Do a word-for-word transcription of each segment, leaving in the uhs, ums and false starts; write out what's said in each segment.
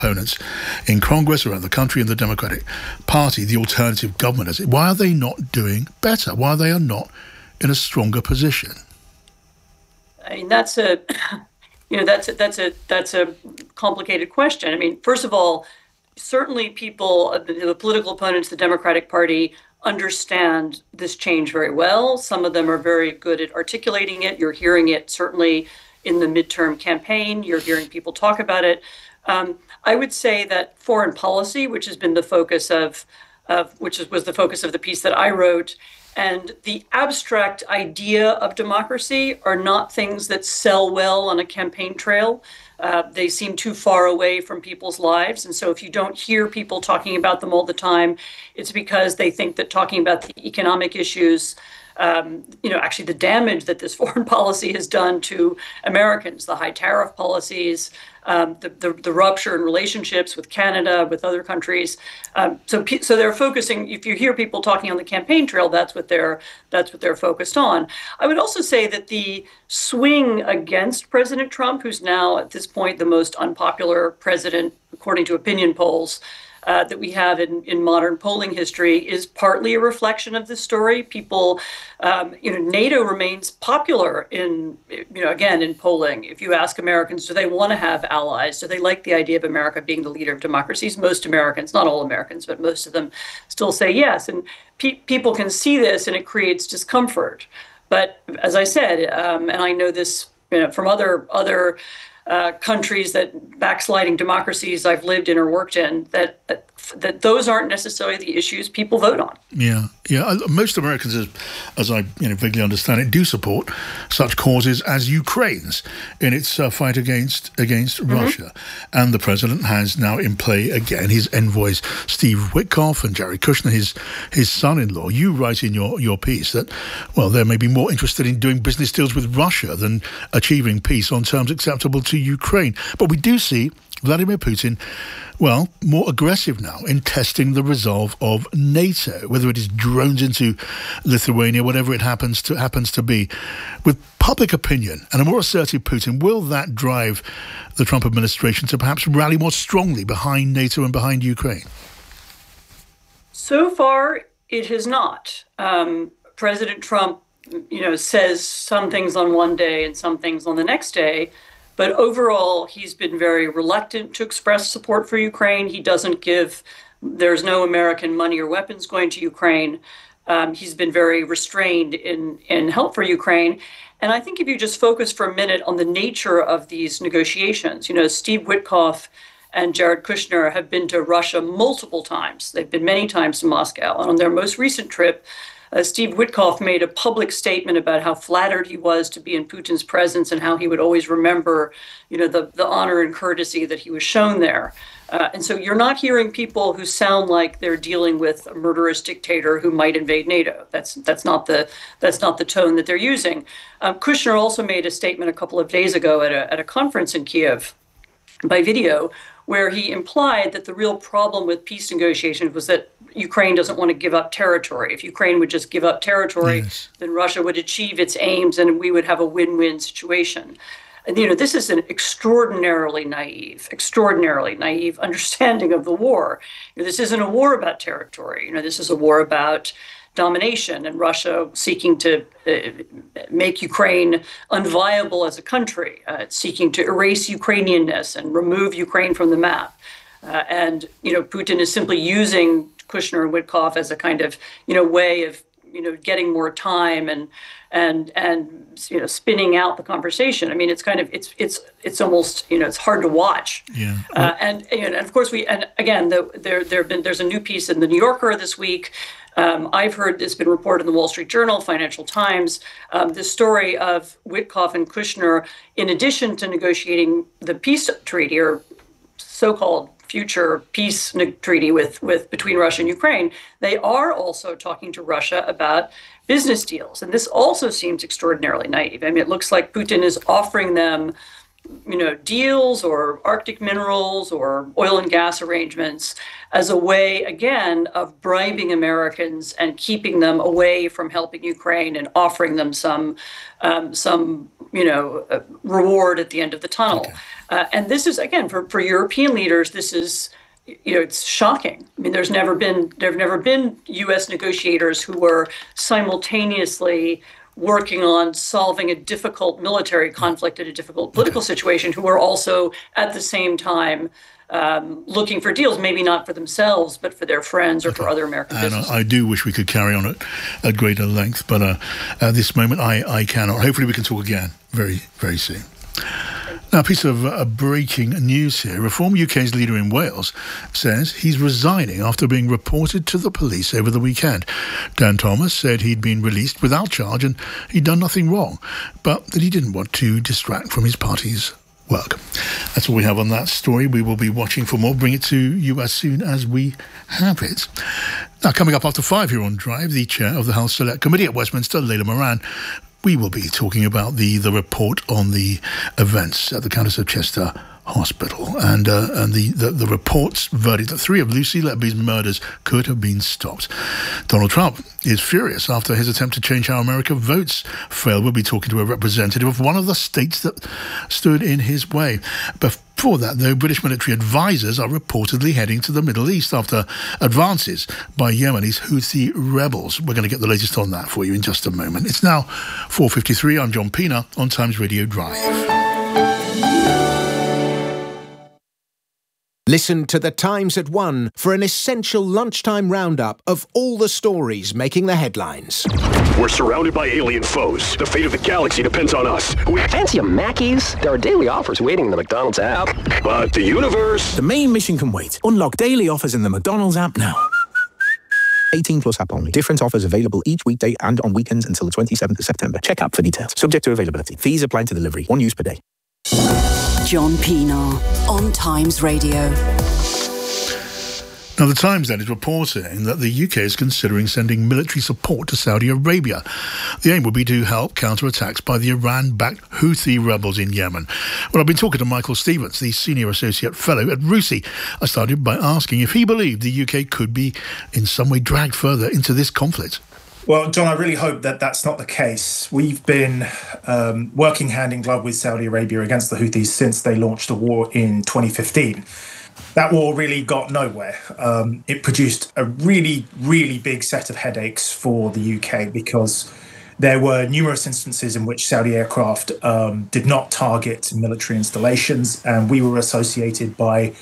opponents in Congress around the country in the Democratic Party, the alternative government, as it, why are they not doing better? Why they are not in a stronger position? I mean, that's a, you know, that's a, that's a that's a complicated question. I mean, first of all, certainly people, the, the political opponents, the Democratic Party, understand this change very well. Some of them are very good at articulating it. You're hearing it certainly in the midterm campaign. You're hearing people talk about it. Um, I would say that foreign policy, which has been the focus of, of which is, was the focus of the piece that I wrote, and the abstract idea of democracy are not things that sell well on a campaign trail. Uh, they seem too far away from people's lives. And so if you don't hear people talking about them all the time, it's because they think that talking about the economic issues, um, you know, actually the damage that this foreign policy has done to Americans, the high tariff policies, um, the, the, the rupture in relationships with Canada, with other countries. Um, so, so they're focusing. If you hear people talking on the campaign trail, that's what they're that's what they're focused on. I would also say that the swing against President Trump, who's now at this point the most unpopular president, according to opinion polls, Uh, that we have in, in modern polling history, is partly a reflection of this story. People, um, you know, NATO remains popular in, you know, again, in polling. If you ask Americans, do they want to have allies? Do they like the idea of America being the leader of democracies? Most Americans, not all Americans, but most of them still say yes. And pe- people can see this and it creates discomfort. But as I said, um, and I know this, you know, from other other Uh, countries that backsliding democracies I've lived in or worked in, that that those aren't necessarily the issues people vote on. Yeah, yeah. Most Americans, as, as I you know vaguely understand it, do support such causes as Ukraine's in its uh, fight against against mm-hmm. Russia. And the president has now in play again his envoys Steve Witkoff and Jared Kushner, his his son-in-law. You write in your, your piece that, well, they're maybe more interested in doing business deals with Russia than achieving peace on terms acceptable to Ukraine. But we do see Vladimir Putin, well, more aggressive now in testing the resolve of NATO, whether it is drones into Lithuania, whatever it happens to happens to be. With public opinion and a more assertive Putin, will that drive the Trump administration to perhaps rally more strongly behind NATO and behind Ukraine? So far, it has not. Um, President Trump, you know, says some things on one day and some things on the next day. But overall, he's been very reluctant to express support for Ukraine. He doesn't give, there's no American money or weapons going to Ukraine. Um, he's been very restrained in, in help for Ukraine. And I think if you just focus for a minute on the nature of these negotiations, you know, Steve Witkoff and Jared Kushner have been to Russia multiple times. They've been many times to Moscow. And on their most recent trip, Uh, Steve Witkoff made a public statement about how flattered he was to be in Putin's presence and how he would always remember, you know, the, the honor and courtesy that he was shown there. Uh, and so you're not hearing people who sound like they're dealing with a murderous dictator who might invade NATO. That's that's not the that's not the tone that they're using. Um, Kushner also made a statement a couple of days ago at a at a conference in Kiev by video, where he implied that the real problem with peace negotiations was that Ukraine doesn't want to give up territory. If Ukraine would just give up territory, yes, then Russia would achieve its aims and we would have a win-win situation. And, you know, this is an extraordinarily naive, extraordinarily naive understanding of the war. You know, this isn't a war about territory. You know, this is a war about domination and Russia seeking to uh, make Ukraine unviable as a country, uh, seeking to erase Ukrainianness and remove Ukraine from the map. Uh, and, you know, Putin is simply using Kushner and Witkoff as a kind of, you know, way of, you know, getting more time and, and, and, you know, spinning out the conversation. I mean, it's kind of, it's, it's, it's almost, you know, it's hard to watch. Yeah. Uh, and, and of course we, and again, the, there, there have been, there's a new piece in the New Yorker this week. Um, I've heard it's been reported in the Wall Street Journal, Financial Times, um, the story of Witkoff and Kushner, in addition to negotiating the peace treaty or so-called future peace treaty with, with between Russia and Ukraine, they are also talking to Russia about business deals. And this also seems extraordinarily naive. I mean, it looks like Putin is offering them, you know, deals or Arctic minerals or oil and gas arrangements as a way, again, of bribing Americans and keeping them away from helping Ukraine and offering them some, um, some you know, uh, reward at the end of the tunnel. Okay. Uh, and this is, again, for, for European leaders, this is, you know, it's shocking. I mean, there's never been, there have never been U S negotiators who were simultaneously working on solving a difficult military conflict in a difficult political situation, who were also at the same time um, looking for deals, maybe not for themselves, but for their friends or okay. for other American and businesses. I, I do wish we could carry on at, at greater length, but uh, at this moment I, I cannot. Hopefully we can talk again very, very soon. Now, a piece of uh, breaking news here. Reform U K's leader in Wales says he's resigning after being reported to the police over the weekend. Dan Thomas said he'd been released without charge and he'd done nothing wrong, but that he didn't want to distract from his party's work. That's all we have on that story. We will be watching for more. Bring it to you as soon as we have it. Now, coming up after five here on Drive, the chair of the Health Select Committee at Westminster, Layla Moran, we will be talking about the, the report on the events at the Countess of Chester Hospital and uh, and the, the, the report's verdict that three of Lucy Letby's murders could have been stopped. Donald Trump is furious after his attempt to change how America votes failed. We'll be talking to a representative of one of the states that stood in his way. Before that, though, British military advisors are reportedly heading to the Middle East after advances by Yemeni's Houthi rebels. We're going to get the latest on that for you in just a moment. It's now four fifty-three. I'm John Pina on Times Radio Drive. Listen to The Times at one for an essential lunchtime roundup of all the stories making the headlines. We're surrounded by alien foes. The fate of the galaxy depends on us. We fancy a Mackey's? There are daily offers waiting in the McDonald's app. But the universe... The main mission can wait. Unlock daily offers in the McDonald's app now. eighteen plus app only. Different offers available each weekday and on weekends until the twenty-seventh of September. Check app for details. Subject to availability. Fees apply to delivery. One use per day. John Pina on Times Radio. Now, the Times then is reporting that the U K is considering sending military support to Saudi Arabia. The aim would be to help counter attacks by the Iran-backed Houthi rebels in Yemen. Well, I've been talking to Michael Stevens, the Senior Associate Fellow at RUSI. I started by asking if he believed the U K could be in some way dragged further into this conflict. Well, John, I really hope that that's not the case. We've been um, working hand in glove with Saudi Arabia against the Houthis since they launched the war in twenty fifteen. That war really got nowhere. Um, it produced a really, really big set of headaches for the U K because there were numerous instances in which Saudi aircraft um, did not target military installations, and we were associated by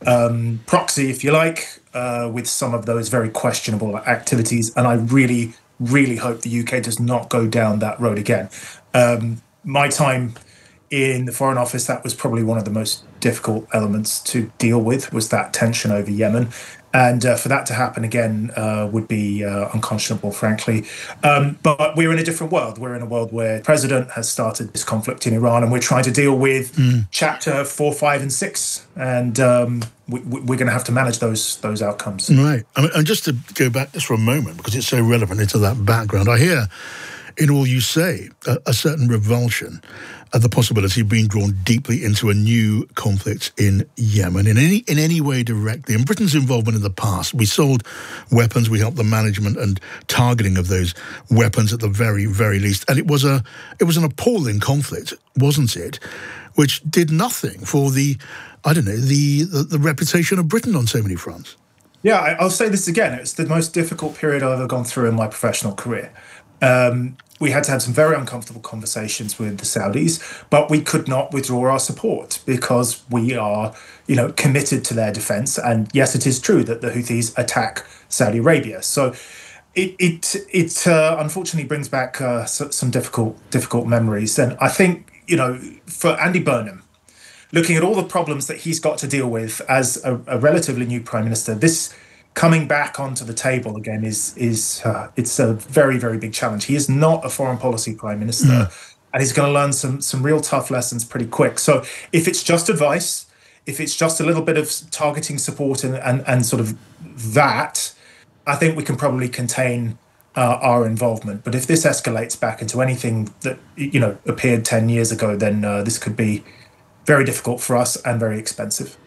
um, proxy, if you like, uh, with some of those very questionable activities. And I really, really hope the U K does not go down that road again. Um, my time in the Foreign Office, that was probably one of the most difficult elements to deal with, was that tension over Yemen. And uh, for that to happen again uh, would be uh, unconscionable, frankly. Um, but we're in a different world. We're in a world where the president has started this conflict in Iran, and we're trying to deal with mm. chapter four, five, and six. And um, we, we're going to have to manage those those outcomes. Right. I mean, and just to go back just for a moment, because it's so relevant into that background, I hear in all you say a, a certain revulsion at the possibility of being drawn deeply into a new conflict in Yemen in any in any way directly. And Britain's involvement in the past, we sold weapons, we helped the management and targeting of those weapons at the very, very least. And it was a it was an appalling conflict, wasn't it? Which did nothing for the, I don't know, the the, the reputation of Britain on so many fronts. Yeah, I'll say this again. It's the most difficult period I've ever gone through in my professional career. Um, we had to have some very uncomfortable conversations with the Saudis, but we could not withdraw our support because we are, you know, committed to their defense. And yes, it is true that the Houthis attack Saudi Arabia. So it it it uh, unfortunately brings back uh, some difficult difficult memories. And I think, you know, for Andy Burnham, looking at all the problems that he's got to deal with as a, a relatively new prime minister, this coming back onto the table again is is uh, it's a very, very big challenge. He is not a foreign policy prime minister, mm. and he's going to learn some some real tough lessons pretty quick. So if it's just advice, if it's just a little bit of targeting support and and, and sort of that, I think we can probably contain uh, our involvement. But if this escalates back into anything that, you know, appeared ten years ago, then uh, this could be very difficult for us and very expensive.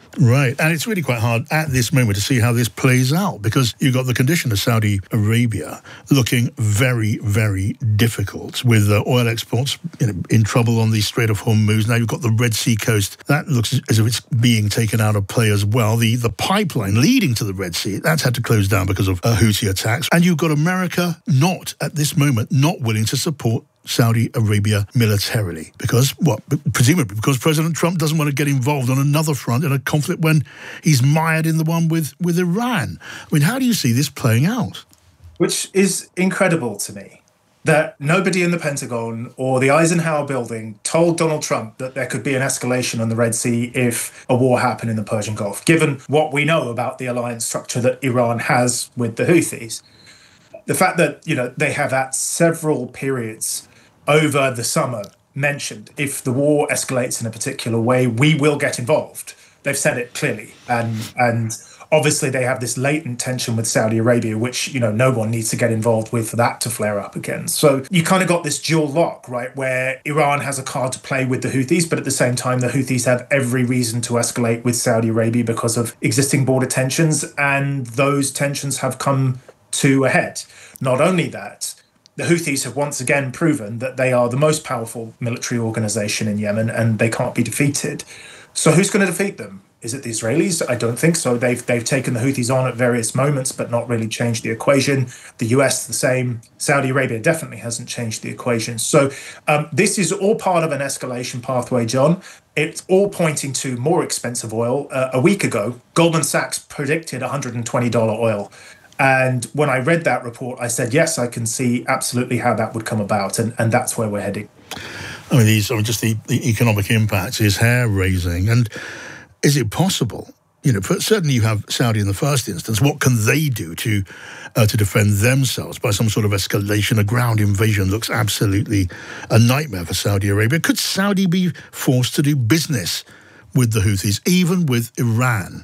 Right, and it's really quite hard at this moment to see how this plays out, because you've got the condition of Saudi Arabia looking very, very difficult, with uh, oil exports you know, in trouble on the Strait of Hormuz. Now you've got the Red Sea coast. That looks as if it's being taken out of play as well. The the pipeline leading to the Red Sea, that's had to close down because of uh, Houthi attacks. And you've got America not, at this moment, not willing to support Saudi Arabia militarily. Because, what? Presumably because President Trump doesn't want to get involved on another front in a conflict when he's mired in the one with, with Iran. I mean, how do you see this playing out? Which is incredible to me, that nobody in the Pentagon or the Eisenhower building told Donald Trump that there could be an escalation on the Red Sea if a war happened in the Persian Gulf, given what we know about the alliance structure that Iran has with the Houthis. The fact that, you know, they have at several periods over the summer mentioned, if the war escalates in a particular way, we will get involved. They've said it clearly. And and obviously they have this latent tension with Saudi Arabia, which, you know, no one needs to get involved with for that to flare up again. So you kind of got this dual lock, right, where Iran has a card to play with the Houthis, but at the same time, the Houthis have every reason to escalate with Saudi Arabia because of existing border tensions. And those tensions have come to a head. Not only that, the Houthis have once again proven that they are the most powerful military organization in Yemen and they can't be defeated. So who's going to defeat them? Is it the Israelis? I don't think so. They've they've taken the Houthis on at various moments, but not really changed the equation. The U S, the same. Saudi Arabia definitely hasn't changed the equation. So um, this is all part of an escalation pathway, John. It's all pointing to more expensive oil. Uh, a week ago, Goldman Sachs predicted one hundred twenty dollars oil. And when I read that report, I said, yes, I can see absolutely how that would come about. And, and that's where we're heading. I mean, these, I mean, just the, the economic impact is hair-raising. And is it possible? You know, certainly you have Saudi in the first instance. What can they do to uh, to defend themselves by some sort of escalation? A ground invasion looks absolutely a nightmare for Saudi Arabia. Could Saudi be forced to do business with the Houthis, even with Iran?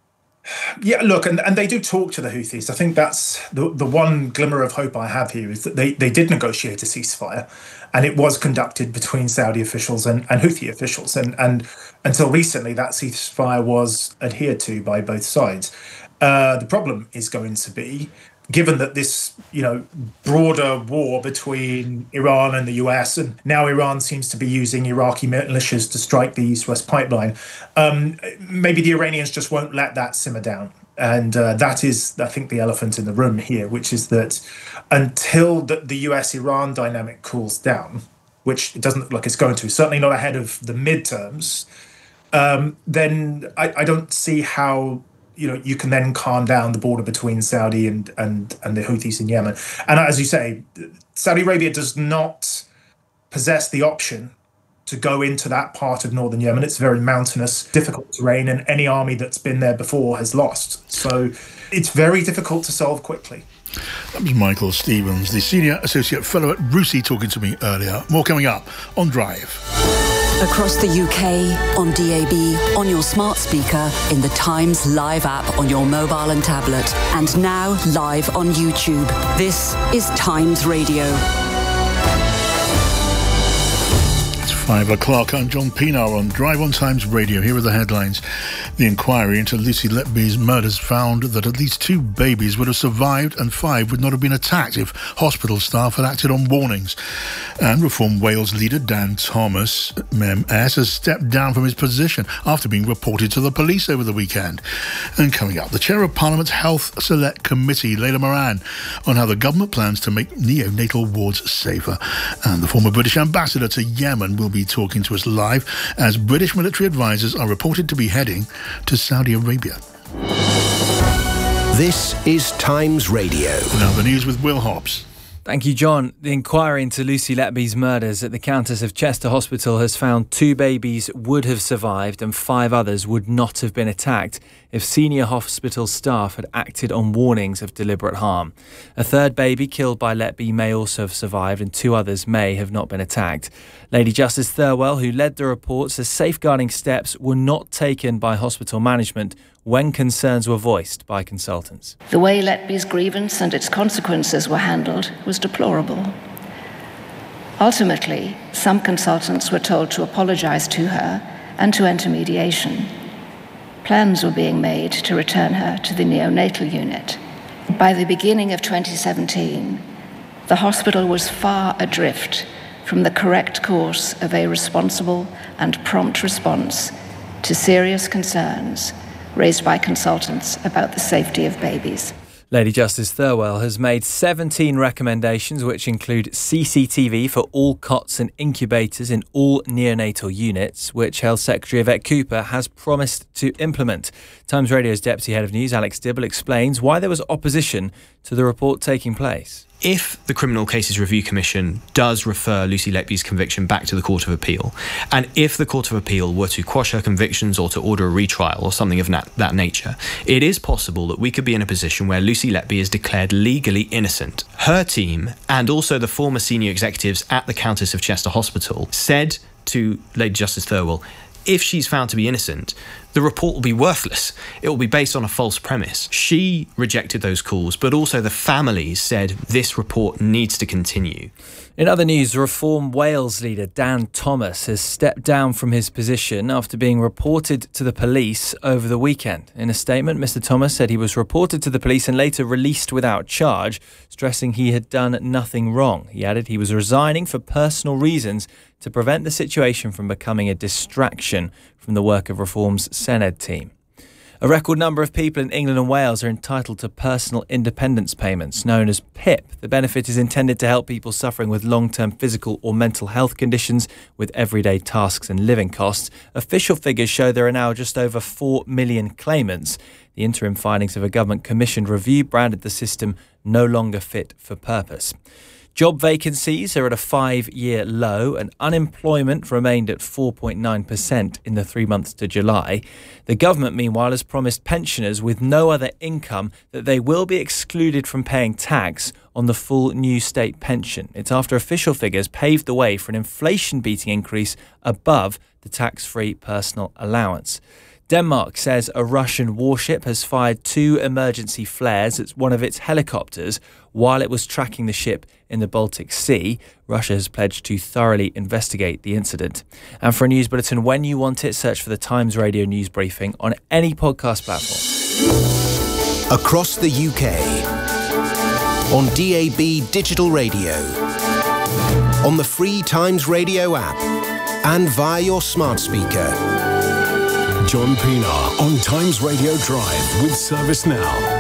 Yeah, look, and, and they do talk to the Houthis. I think that's the the one glimmer of hope I have here is that they, they did negotiate a ceasefire, and it was conducted between Saudi officials and, and Houthi officials. And, and until recently, that ceasefire was adhered to by both sides. Uh, the problem is going to be, given that this, you know, broader war between Iran and the U S, and now Iran seems to be using Iraqi militias to strike the East-West pipeline, um, maybe the Iranians just won't let that simmer down. And uh, that is, I think, the elephant in the room here, which is that until the, the U S-Iran dynamic cools down, which it doesn't look like it's going to, certainly not ahead of the midterms, um, then I, I don't see how you know, you can then calm down the border between Saudi and, and, and the Houthis in Yemen. And as you say, Saudi Arabia does not possess the option to go into that part of northern Yemen. It's very mountainous, difficult terrain, and any army that's been there before has lost. So it's very difficult to solve quickly. That was Michael Stevens, the Senior Associate Fellow at RUSI, talking to me earlier. More coming up on Drive. Across the U K, on D A B, on your smart speaker, in the Times Live app on your mobile and tablet, and now live on YouTube. This is Times Radio. Five o'clock. I'm John Pienaar on Drive on Times Radio. Here are the headlines. The inquiry into Lucy Letby's murders found that at least two babies would have survived and five would not have been attacked if hospital staff had acted on warnings. And Reform Wales leader Dan Thomas, M M S, has stepped down from his position after being reported to the police over the weekend. And coming up, the chair of Parliament's Health Select Committee, Layla Moran, on how the government plans to make neonatal wards safer. And the former British ambassador to Yemen will be talking to us live as British military advisors are reported to be heading to Saudi Arabia. This is Times Radio. Now the news with Will Hobbs. Thank you, John. The inquiry into Lucy Letby's murders at the Countess of Chester Hospital has found two babies would have survived and five others would not have been attacked if senior hospital staff had acted on warnings of deliberate harm. A third baby killed by Letby may also have survived and two others may have not been attacked. Lady Justice Thirlwell, who led the report, says safeguarding steps were not taken by hospital management when concerns were voiced by consultants. The way Letby's grievance and its consequences were handled was deplorable. Ultimately, some consultants were told to apologise to her and to enter mediation. plans were being made to return her to the neonatal unit. By the beginning of twenty seventeen, the hospital was far adrift from the correct course of a responsible and prompt response to serious concerns raised by consultants about the safety of babies. Lady Justice Thirlwell has made seventeen recommendations, which include C C T V for all cots and incubators in all neonatal units, which Health Secretary Yvette Cooper has promised to implement. Times Radio's Deputy Head of News, Alex Dibble, explains why there was opposition to the report taking place. If the Criminal Cases Review Commission does refer Lucy Letby's conviction back to the Court of Appeal, and if the Court of Appeal were to quash her convictions or to order a retrial or something of that, that nature, it is possible that we could be in a position where Lucy Letby is declared legally innocent. Her team, and also the former senior executives at the Countess of Chester Hospital, said to Lady Justice Thirlwell, if she's found to be innocent, the report will be worthless. It will be based on a false premise. She rejected those calls, but also the families said this report needs to continue. In other news, Reform Wales leader Dan Thomas has stepped down from his position after being reported to the police over the weekend. In a statement, Mr Thomas said he was reported to the police and later released without charge, stressing he had done nothing wrong. He added he was resigning for personal reasons to prevent the situation from becoming a distraction from the work of Reform's Senedd team. A record number of people in England and Wales are entitled to personal independence payments, known as P I P. The benefit is intended to help people suffering with long-term physical or mental health conditions with everyday tasks and living costs. Official figures show there are now just over four million claimants. The interim findings of a government-commissioned review branded the system no longer fit for purpose. Job vacancies are at a five-year low and unemployment remained at four point nine percent in the three months to July. The government, meanwhile, has promised pensioners with no other income that they will be excluded from paying tax on the full new state pension. It's after official figures paved the way for an inflation-beating increase above the tax-free personal allowance. Denmark says a Russian warship has fired two emergency flares at one of its helicopters while it was tracking the ship in the Baltic Sea. Russia has pledged to thoroughly investigate the incident. And for a news bulletin when you want it, search for the Times Radio News Briefing on any podcast platform. Across the U K, on D A B digital radio, on the free Times Radio app, and via your smart speaker. John Pienaar on Times Radio Drive with ServiceNow.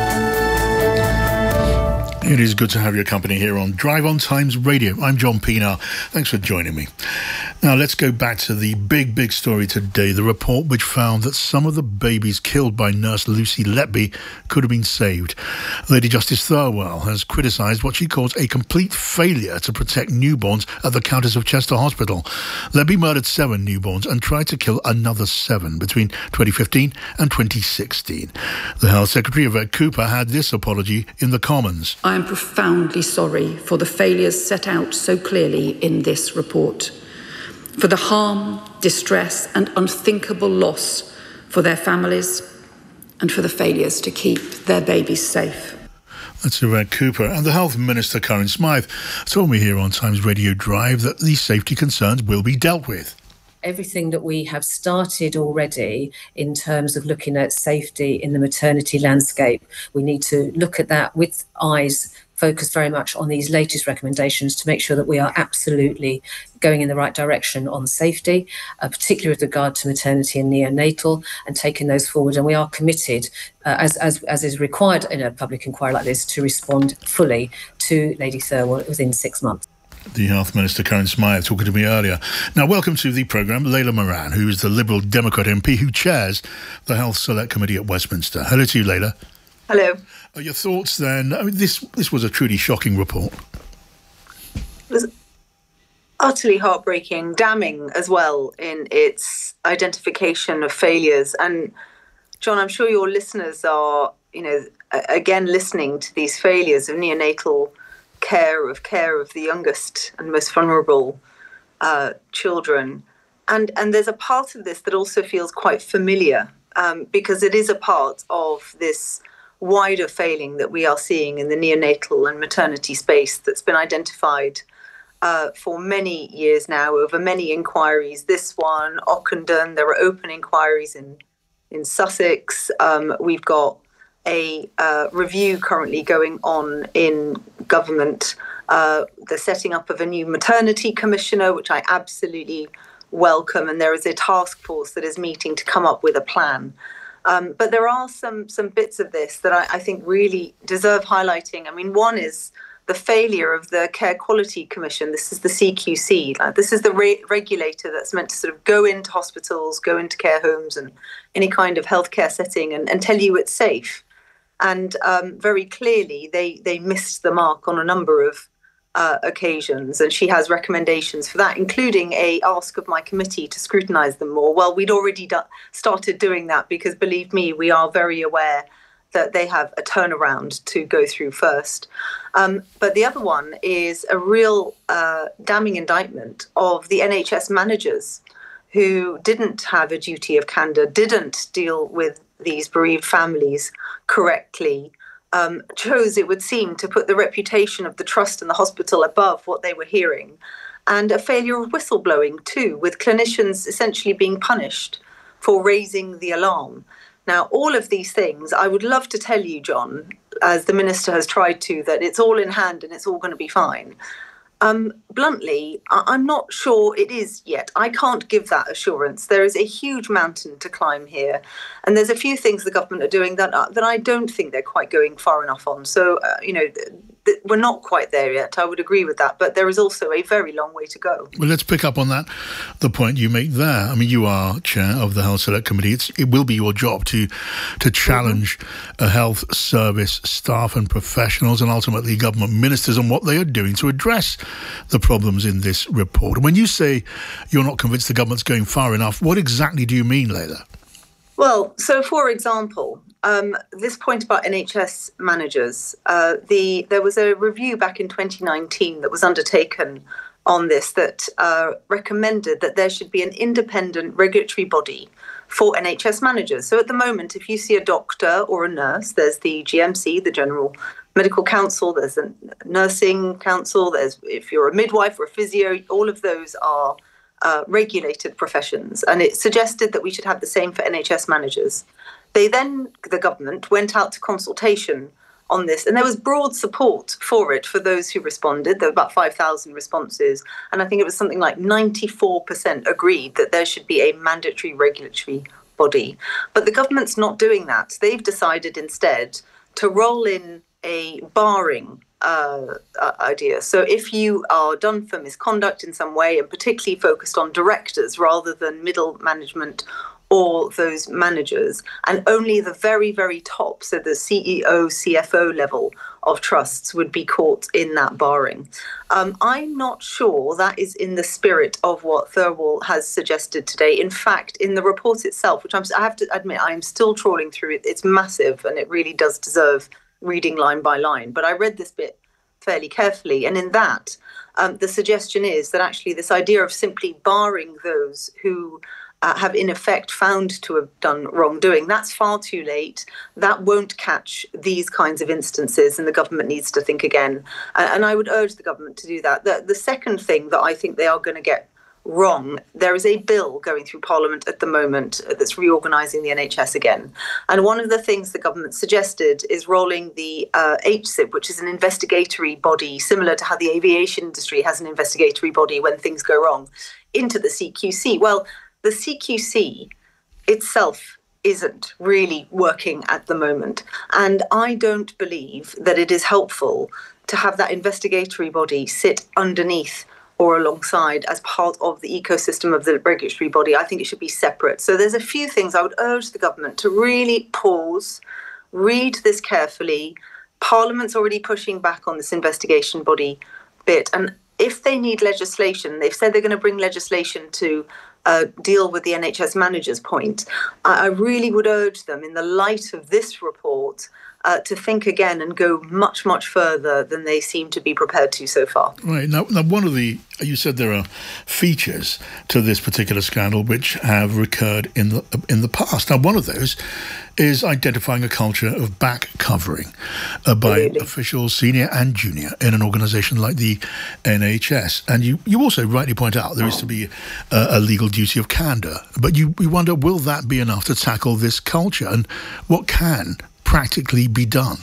It is good to have your company here on Drive on Times Radio. I'm John Pienaar. Thanks for joining me. Now, let's go back to the big, big story today, the report which found that some of the babies killed by nurse Lucy Letby could have been saved. Lady Justice Thirlwell has criticised what she calls a complete failure to protect newborns at the Countess of Chester Hospital. Letby murdered seven newborns and tried to kill another seven between twenty fifteen and twenty sixteen. The Health Secretary, Yvette Cooper, had this apology in the Commons. I am profoundly sorry for the failures set out so clearly in this report, for the harm, distress and unthinkable loss for their families, and for the failures to keep their babies safe. That's Yvette Cooper. And the Health Minister, Karen Smythe, told me here on Times Radio Drive that these safety concerns will be dealt with. Everything that we have started already in terms of looking at safety in the maternity landscape, we need to look at that with eyes focused very much on these latest recommendations to make sure that we are absolutely going in the right direction on safety, uh, particularly with regard to maternity and neonatal, and taking those forward. And we are committed, uh, as, as, as is required in a public inquiry like this, to respond fully to Lady Thirlwell within six months. The Health Minister, Karen Smythe, talking to me earlier. Now, welcome to the programme, Layla Moran, who is the Liberal Democrat M P who chairs the Health Select Committee at Westminster. Hello to you, Layla. Hello. Uh, your thoughts then? I mean, this this was a truly shocking report. It was utterly heartbreaking, damning as well in its identification of failures. And John, I'm sure your listeners are, you know, again listening to these failures of neonatal care, of care of the youngest and most vulnerable uh, children. And and there's a part of this that also feels quite familiar um, because it is a part of this wider failing that we are seeing in the neonatal and maternity space that's been identified uh, for many years now over many inquiries. This one, Ockenden, there are open inquiries in in Sussex. Um, we've got a uh, review currently going on in government, uh, the setting up of a new maternity commissioner, which I absolutely welcome. And there is a task force that is meeting to come up with a plan. Um, but there are some some bits of this that I, I think really deserve highlighting. I mean, one is the failure of the Care Quality Commission. This is the C Q C. Uh, this is the re- regulator that's meant to sort of go into hospitals, go into care homes and any kind of healthcare setting and, and tell you it's safe. And um, very clearly, they, they missed the mark on a number of uh, occasions. And she has recommendations for that, including a ask of my committee to scrutinise them more. Well, we'd already do- started doing that because, believe me, we are very aware that they have a turnaround to go through first. Um, but the other one is a real uh, damning indictment of the N H S managers who didn't have a duty of candour, didn't deal with these bereaved families correctly, um, chose, it would seem, to put the reputation of the trust and the hospital above what they were hearing, and a failure of whistleblowing too, with clinicians essentially being punished for raising the alarm. Now, all of these things, I would love to tell you, John, as the Minister has tried to, that it's all in hand and it's all going to be fine. Um, bluntly, I- I'm not sure it is yet. I can't give that assurance. There is a huge mountain to climb here. And there's a few things the government are doing that, are, that I don't think they're quite going far enough on. So, uh, you know, th- th- we're not quite there yet. I would agree with that. But there is also a very long way to go. Well, let's pick up on that, the point you make there. I mean, you are chair of the Health Select Committee. It's, it will be your job to to challenge mm-hmm. a health service staff and professionals and ultimately government ministers on what they are doing to address the problems in this report. And when you say you're not convinced the government's going far enough, what exactly do you mean, Layla? Well, so for example, um, this point about N H S managers, uh, the there was a review back in twenty nineteen that was undertaken on this that uh, recommended that there should be an independent regulatory body for N H S managers. So at the moment, if you see a doctor or a nurse, there's the G M C, the General Medical Council, there's a nursing council, there's if you're a midwife or a physio, all of those are uh, regulated professions. And it suggested that we should have the same for N H S managers. They then, the government, went out to consultation on this, and there was broad support for it for those who responded. There were about five thousand responses, and I think it was something like ninety-four percent agreed that there should be a mandatory regulatory body. But the government's not doing that. They've decided instead to roll in a barring uh, uh, idea. So if you are done for misconduct in some way, and particularly focused on directors rather than middle management or those managers, and only the very, very top, so the C E O, C F O level of trusts would be caught in that barring. Um, I'm not sure that is in the spirit of what Thirlwall has suggested today. In fact, in the report itself, which I'm, I have to admit, I am still trawling through it, it's massive and it really does deserve reading line by line. But I read this bit fairly carefully, and in that, um, the suggestion is that actually this idea of simply barring those who Uh, have in effect found to have done wrongdoing, that's far too late. That won't catch these kinds of instances, and the government needs to think again. Uh, and I would urge the government to do that. The, the second thing that I think they are going to get wrong, there is a bill going through Parliament at the moment that's reorganising the N H S again. And one of the things the government suggested is rolling the uh, H S I B, which is an investigatory body, similar to how the aviation industry has an investigatory body when things go wrong, into the C Q C. Well, the C Q C itself isn't really working at the moment. And I don't believe that it is helpful to have that investigatory body sit underneath or alongside as part of the ecosystem of the regulatory body. I think it should be separate. So there's a few things I would urge the government to really pause, read this carefully. Parliament's already pushing back on this investigation body bit. And if they need legislation, they've said they're going to bring legislation to Uh, deal with the N H S managers point. I, I really would urge them, in the light of this report, uh, to think again and go much, much further than they seem to be prepared to so far. Right. Now, now one of the, you said there are features to this particular scandal which have recurred in the in the past. Now, one of those is identifying a culture of back covering uh, by really? officials, senior and junior, in an organisation like the N H S. And you, you also rightly point out there is to be a, a legal duty of candour. But you, we wonder, will that be enough to tackle this culture? And what can practically be done?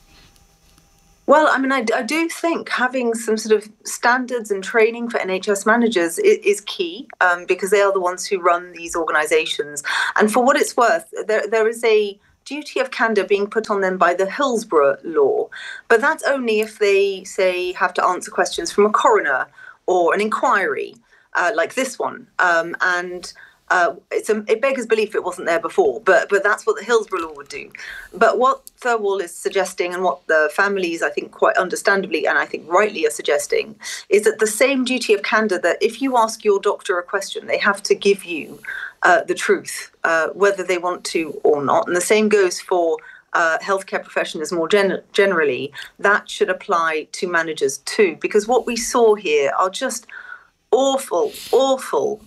Well, I mean, I, I do think having some sort of standards and training for N H S managers is, is key, um, because they are the ones who run these organisations. And for what it's worth, there there is a duty of candour being put on them by the Hillsborough law, but that's only if they, say, have to answer questions from a coroner or an inquiry uh, like this one. Um, and uh, it's a, it beggars belief it wasn't there before, but but that's what the Hillsborough law would do. But what Thirlwall is suggesting, and what the families, I think, quite understandably and I think rightly are suggesting, is that the same duty of candour, that if you ask your doctor a question, they have to give you uh, the truth, uh, whether they want to or not. And the same goes for uh, healthcare professionals more gen- generally. That should apply to managers too, because what we saw here are just awful, awful.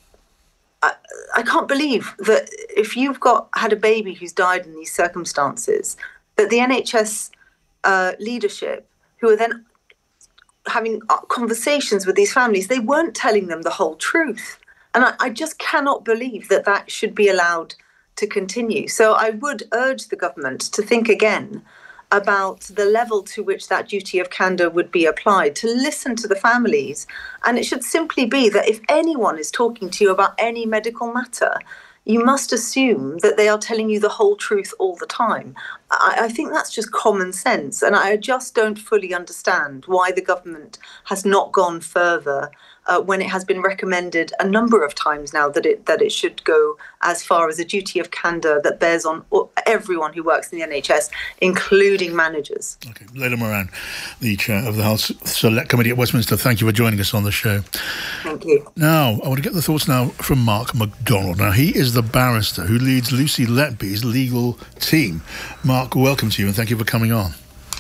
I, I can't believe that if you've got had a baby who's died in these circumstances, that the N H S uh, leadership, who are then having conversations with these families, they weren't telling them the whole truth. And I, I just cannot believe that that should be allowed to continue. So I would urge the government to think again about the level to which that duty of candour would be applied, to listen to the families. And it should simply be that if anyone is talking to you about any medical matter, you must assume that they are telling you the whole truth all the time. I, I think that's just common sense. And I just don't fully understand why the government has not gone further uh, when it has been recommended a number of times now that it that it should go as far as a duty of candour that bears on everyone who works in the N H S, including managers. Okay, Layla Moran, the chair of the Health Select Committee at Westminster, thank you for joining us on the show. Thank you. Now, I want to get the thoughts now from Mark MacDonald. Now, he is the barrister who leads Lucy Letby's legal team. Mark, welcome to you and thank you for coming on.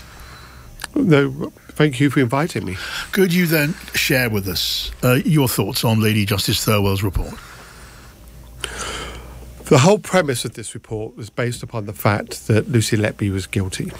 No, thank you for inviting me. Could you then share with us uh, your thoughts on Lady Justice Thirlwell's report? The whole premise of this report was based upon the fact that Lucy Letby was guilty.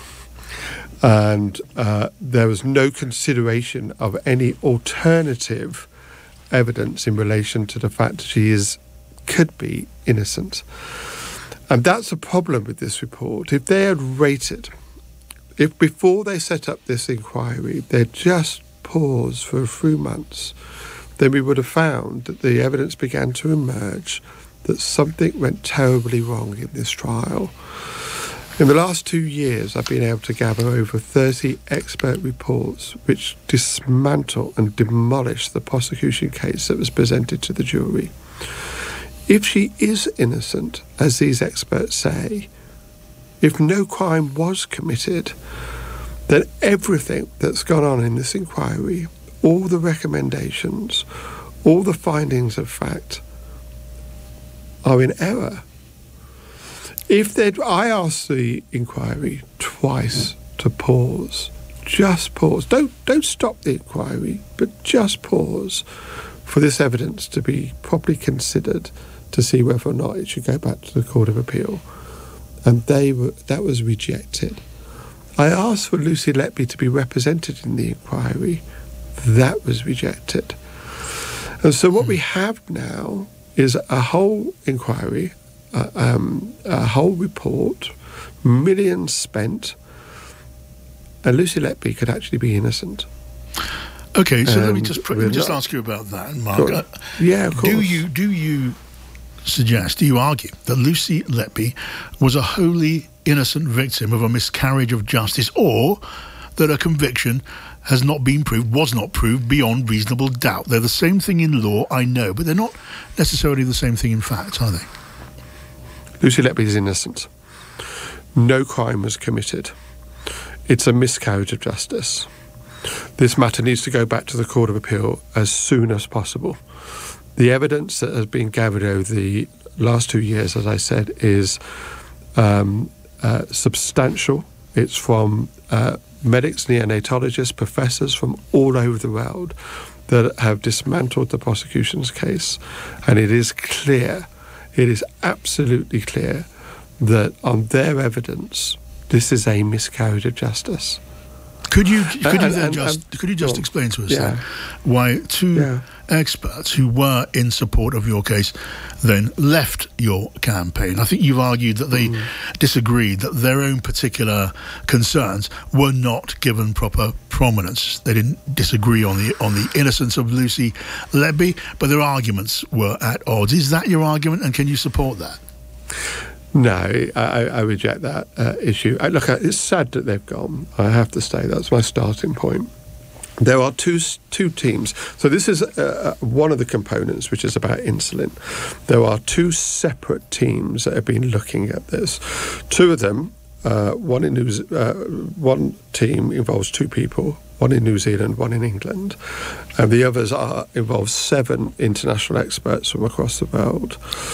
And uh, there was no consideration of any alternative evidence in relation to the fact that she is could be innocent. And that's a problem with this report. If they had rated, if before they set up this inquiry, they'd just paused for a few months, then we would have found that the evidence began to emerge that something went terribly wrong in this trial. In the last two years, I've been able to gather over thirty expert reports which dismantle and demolish the prosecution case that was presented to the jury. If she is innocent, as these experts say, if no crime was committed, then everything that's gone on in this inquiry, all the recommendations, all the findings of fact, are in error. If they'd, I asked the inquiry twice to pause, just pause. Don't don't stop the inquiry, but just pause for this evidence to be properly considered to see whether or not it should go back to the Court of Appeal. And they were that was rejected. I asked for Lucy Letby to be represented in the inquiry. That was rejected. And so what we have now is a whole inquiry, uh, um, a whole report, millions spent, and Lucy Letby could actually be innocent. Okay, so um, let me just really just not. ask you about that, Mark. Uh, yeah, of course. Do you do you suggest, do you argue that Lucy Letby was a wholly innocent victim of a miscarriage of justice, or that a conviction has not been proved, was not proved beyond reasonable doubt? They're the same thing in law, I know, but they're not necessarily the same thing in fact, are they? Lucy Letby is innocent. No crime was committed. It's a miscarriage of justice. This matter needs to go back to the Court of Appeal as soon as possible. The evidence that has been gathered over the last two years, as I said, is um, uh, substantial. It's from uh, medics, neonatologists, professors from all over the world that have dismantled the prosecution's case. And it is clear, it is absolutely clear that on their evidence, this is a miscarriage of justice. Could you could you And- then and- just and- could you just well, explain to us yeah. then why two Yeah. experts who were in support of your case then left your campaign. I think you've argued that they mm. disagreed, that their own particular concerns were not given proper prominence. They didn't disagree on the on the innocence of Lucy Letby, but their arguments were at odds. Is that your argument, and can you support that? No, I, I reject that uh, issue. I, look, it's sad that they've gone. I have to say that's my starting point. There are two two teams. So this is uh, one of the components, which is about insulin. There are two separate teams that have been looking at this. Two of them, uh, one in New, uh, one team involves two people, one in New Zealand, one in England, and the others are involve seven international experts from across the world.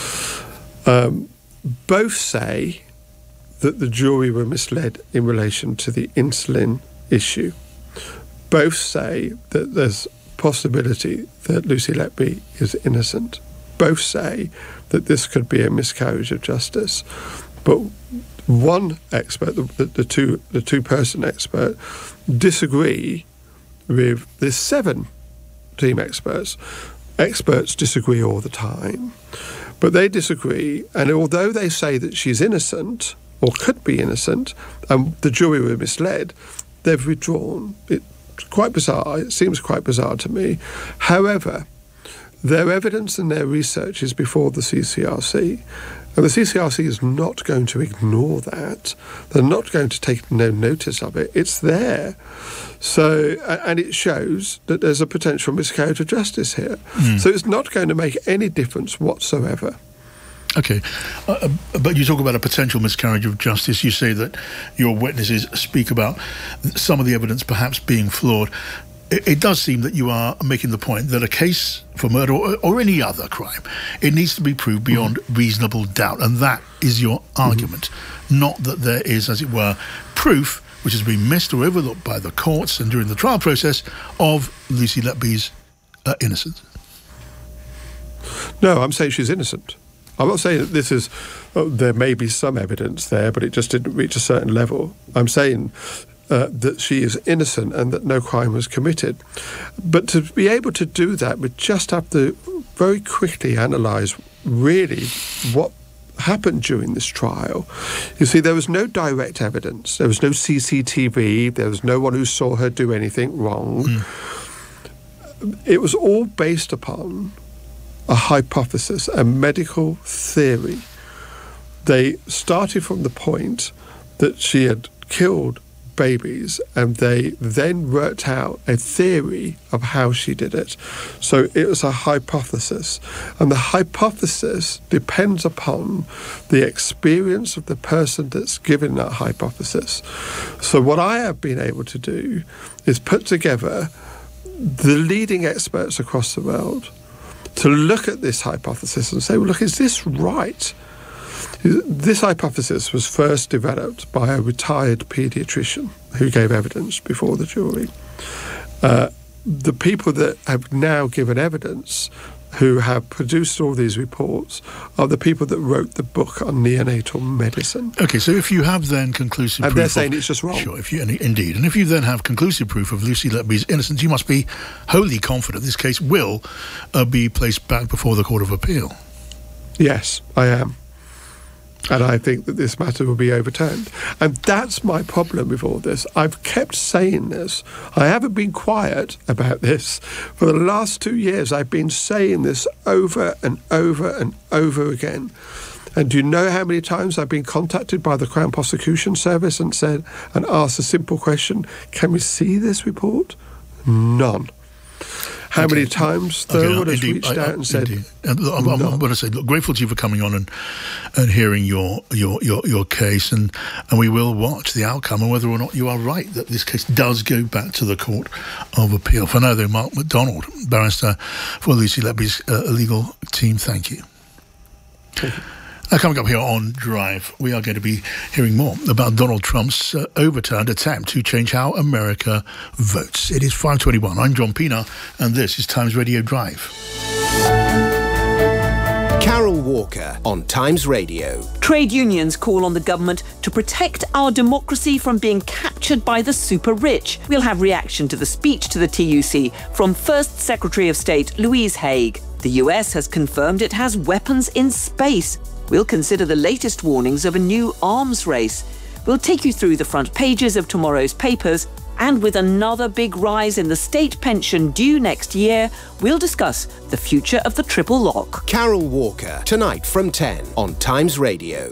Um, both say that the jury were misled in relation to the insulin issue. Both say that there's possibility that Lucy Letby is innocent. Both say that this could be a miscarriage of justice. But one expert, the, the, the two the two person expert, disagree with the seven team experts. Experts disagree all the time, but they disagree. And although they say that she's innocent or could be innocent, and the jury were misled, they've withdrawn. It, Quite bizarre. It seems quite bizarre to me. However, their evidence and their research is before the C C R C, and the C C R C is not going to ignore that. They're not going to take no notice of it. It's there. So, and it shows that there's a potential miscarriage of justice here. Mm. So it's not going to make any difference whatsoever. Okay, uh, but you talk about a potential miscarriage of justice. You say that your witnesses speak about some of the evidence perhaps being flawed. It, it does seem that you are making the point that a case for murder or, or any other crime, it needs to be proved beyond mm-hmm. reasonable doubt, and that is your argument. Mm-hmm. Not that there is, as it were, proof which has been missed or overlooked by the courts and during the trial process of Lucy Letby's uh, innocence. No, I'm saying she's innocent. I'm not saying that this is, oh, there may be some evidence there, but it just didn't reach a certain level. I'm saying uh, that she is innocent and that no crime was committed. But to be able to do that, we just have to very quickly analyse really what happened during this trial. You see, there was no direct evidence. There was no C C T V. There was no one who saw her do anything wrong. Mm. It was all based upon a hypothesis, a medical theory. They started from the point that she had killed babies, and they then worked out a theory of how she did it. So it was a hypothesis, and the hypothesis depends upon the experience of the person that's given that hypothesis. So what I have been able to do is put together the leading experts across the world to look at this hypothesis and say, well, look, is this right? This hypothesis was first developed by a retired paediatrician who gave evidence before the jury. Uh, the people that have now given evidence, who have produced all these reports, are the people that wrote the book on neonatal medicine. Okay, so if you have then conclusive and proof... And they're saying of, it's just wrong. Sure, if you, indeed. And if you then have conclusive proof of Lucy Letby's innocence, you must be wholly confident this case will uh, be placed back before the Court of Appeal. Yes, I am. And I think that this matter will be overturned. And that's my problem with all this. I've kept saying this. I haven't been quiet about this. For the last two years, I've been saying this over and over and over again. And do you know how many times I've been contacted by the Crown Prosecution Service and said, and asked a simple question, can we see this report? None. How okay. many times Thurwood okay, has indeed, reached I, I, out and said... And look, I'm, I'm going to say, look, grateful to you for coming on and and hearing your your your, your case, and, and we will watch the outcome and whether or not you are right that this case does go back to the Court of Appeal. For now, though, Mark McDonald, barrister for Lucy Letby's uh, legal team, thank you. Thank you. Now, coming up here on Drive, we are going to be hearing more about Donald Trump's uh, overturned attempt to change how America votes. It is five twenty-one. I'm John Pienaar, and this is Times Radio Drive. Carol Walker on Times Radio. Trade unions call on the government to protect our democracy from being captured by the super rich. We'll have reaction to the speech to the T U C from First Secretary of State Louise Haig. The U S has confirmed it has weapons in space. We'll consider the latest warnings of a new arms race. We'll take you through the front pages of tomorrow's papers. And with another big rise in the state pension due next year, we'll discuss the future of the triple lock. Carol Walker, tonight from ten on Times Radio.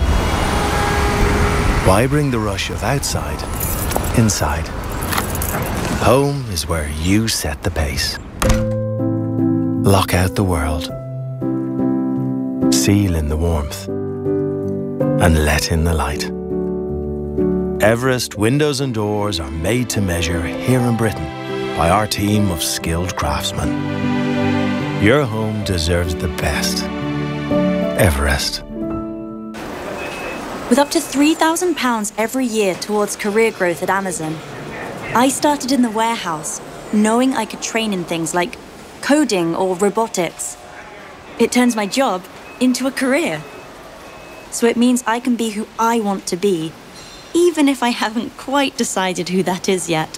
Why bring the rush of outside inside? Home is where you set the pace. Lock out the world. Seal in the warmth. And let in the light. Everest windows and doors are made to measure here in Britain by our team of skilled craftsmen. Your home deserves the best. Everest. With up to three thousand pounds every year towards career growth at Amazon, I started in the warehouse, knowing I could train in things like coding or robotics. It turns my job into a career. So it means I can be who I want to be, even if I haven't quite decided who that is yet.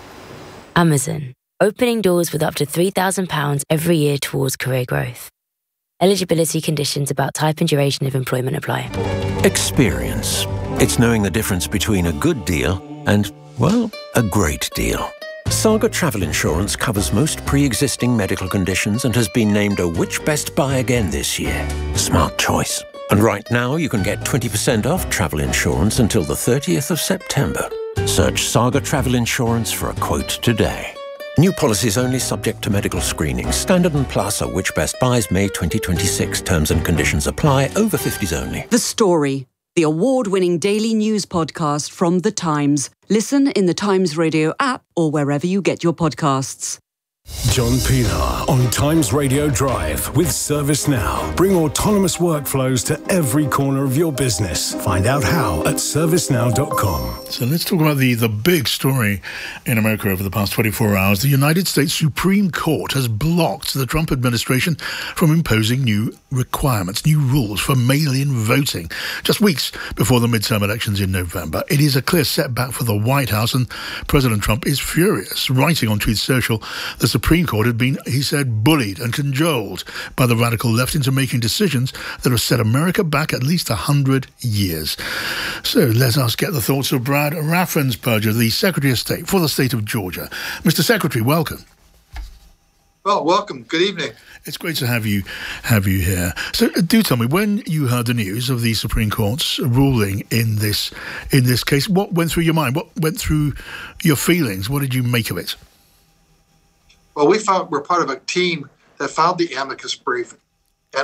Amazon, opening doors with up to three thousand pounds every year towards career growth. Eligibility conditions about type and duration of employment apply. Experience. It's knowing the difference between a good deal and, well, a great deal. Saga Travel Insurance covers most pre-existing medical conditions and has been named a Which Best Buy again this year. Smart choice. And right now you can get twenty percent off travel insurance until the thirtieth of September. Search Saga Travel Insurance for a quote today. New policies only subject to medical screening. Standard and Plus are Which Best Buys May twenty twenty-six. Terms and conditions apply. Over fifties only. The Story, the award-winning daily news podcast from The Times. Listen in the Times Radio app or wherever you get your podcasts. John Pienaar on Times Radio Drive with ServiceNow. Bring autonomous workflows to every corner of your business. Find out how at service now dot com. So let's talk about the, the big story in America over the past twenty-four hours. The United States Supreme Court has blocked the Trump administration from imposing new requirements, new rules for mail-in voting, just weeks before the midterm elections in November. It is a clear setback for the White House, and President Trump is furious. Writing on Truth Social, the Supreme Court had been, he said, bullied and cajoled by the radical left into making decisions that have set America back at least one hundred years. So let us get the thoughts of Brad Raffensperger, the Secretary of State for the state of Georgia. Mister Secretary, welcome. Well, welcome. Good evening. It's great to have you have you here. So uh, do tell me, when you heard the news of the Supreme Court's ruling in this in this case, what went through your mind? What went through your feelings? What did you make of it? Well, we found we're part of a team that filed the amicus brief. And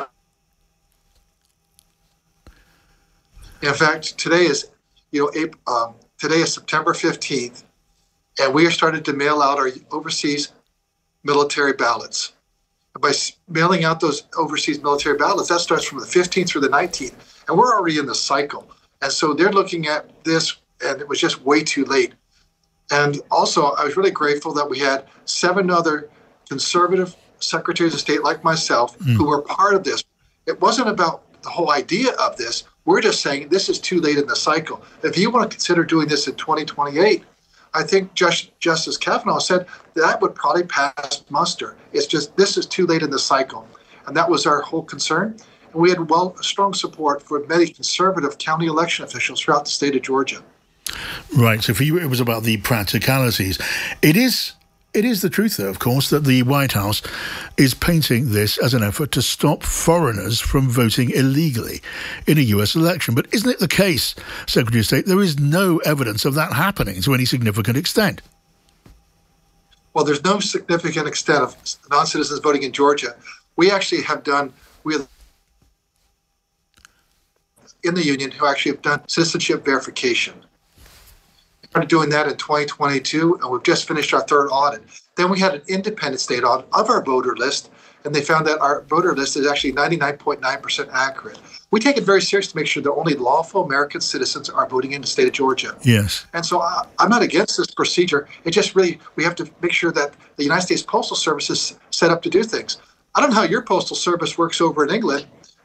in fact, today is, you know, April, um, today is September fifteenth, and we are starting to mail out our overseas military ballots. And by mailing out those overseas military ballots, that starts from the fifteenth through the nineteenth, and we're already in the cycle. And so they're looking at this, and it was just way too late. And also, I was really grateful that we had seven other conservative secretaries of state like myself mm. who were part of this. It wasn't about the whole idea of this. We're just saying this is too late in the cycle. If you want to consider doing this in twenty twenty-eight, I think Just, Justice Kavanaugh said that would probably pass muster. It's just this is too late in the cycle. And that was our whole concern. And we had well strong support for many conservative county election officials throughout the state of Georgia. Right, so for you it was about the practicalities. It is it is the truth, though, of course, that the White House is painting this as an effort to stop foreigners from voting illegally in a U S election. But isn't it the case, Secretary of State, there is no evidence of that happening to any significant extent? Well, there's no significant extent of non-citizens voting in Georgia. We actually have done, we have in the union who actually have done citizenship verification. We started doing that in twenty twenty-two, and we've just finished our third audit. Then we had an independent state audit of our voter list, and they found that our voter list is actually ninety-nine point nine percent accurate. We take it very seriously to make sure that only lawful American citizens are voting in the state of Georgia. Yes. And so I, I'm not against this procedure. It just really, we have to make sure that the United States Postal Service is set up to do things. I don't know how your postal service works over in England,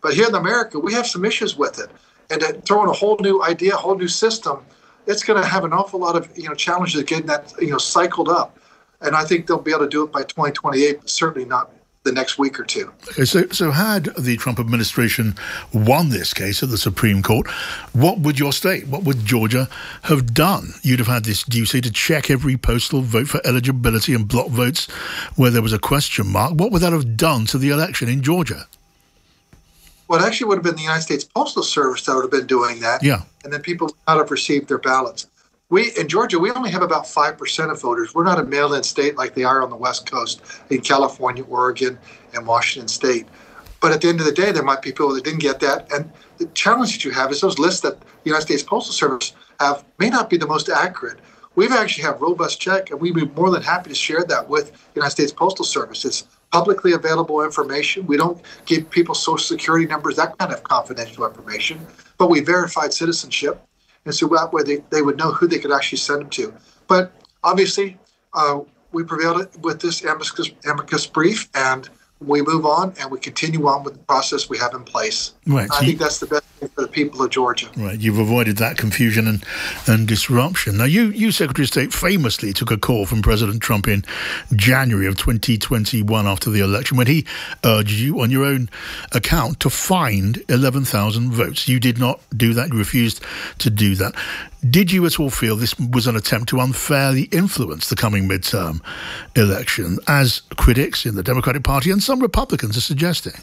But here in America, we have some issues with it. And to throw in a whole new idea, a whole new system, it's going to have an awful lot of, you know, challenges getting that, you know, cycled up. And I think they'll be able to do it by twenty twenty-eight, but certainly not the next week or two. Okay, so so had the Trump administration won this case at the Supreme Court, what would your state, what would Georgia have done? You'd have had this duty to check every postal vote for eligibility and block votes where there was a question mark. What would that have done to the election in Georgia? Well, it actually would have been the United States Postal Service that would have been doing that. Yeah. And then people would not have received their ballots. We, in Georgia, we only have about five percent of voters. We're not a mail-in state like they are on the West Coast in California, Oregon, and Washington State. But at the end of the day, there might be people that didn't get that. And the challenge that you have is those lists that the United States Postal Service have may not be the most accurate. We've actually have robust check, and we'd be more than happy to share that with the United States Postal Service. It's publicly available information. We don't give people social security numbers, that kind of confidential information, but we verified citizenship. And so that way they, they would know who they could actually send them to. But obviously, uh, we prevailed with this amicus, amicus brief, and we move on and we continue on with the process we have in place. Right. I So think you, that's the best thing for the people of Georgia. right. You've avoided that confusion and, and disruption. Now, you, you, Secretary of State, famously took a call from President Trump in January of twenty twenty-one after the election when he urged you on your own account to find eleven thousand votes. You did not do that. You refused to do that. Did you at all feel this was an attempt to unfairly influence the coming midterm election, as critics in the Democratic Party and some Republicans are suggesting?